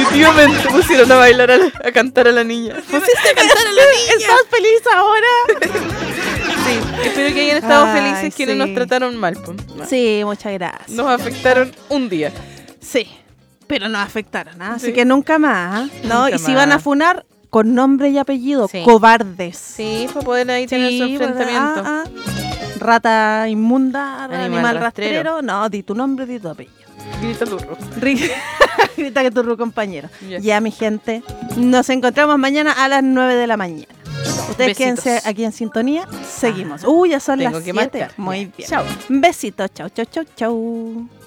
Definitivamente pusieron a bailar, a cantar a la niña. ¿Pusiste a cantar a la niña? ¿Estás feliz ahora? Sí, espero que hayan estado Ay, felices quienes sí. nos trataron mal. Po. Sí, muchas gracias. Nos afectaron un día. Sí, pero nos afectaron, ¿ah? Así Sí. que nunca más, ¿ah? ¿No? Nunca Y si van a más. funar, con nombre y apellido, Sí. cobardes. Sí, para poder ahí tener su Sí, enfrentamiento. Rata inmunda, animal rastrero. rastrero. No, di tu nombre, di tu apellido. Grita turro. Grita que tu compañero. Ya. Ya, mi gente. Nos encontramos mañana a las 9 de la mañana. Ustedes Besitos. quédense aquí en sintonía. Seguimos. Ya son Tengo las que 7. marcar. Muy Ya. bien. Chao. Besitos. Chau, chau, chau, chau.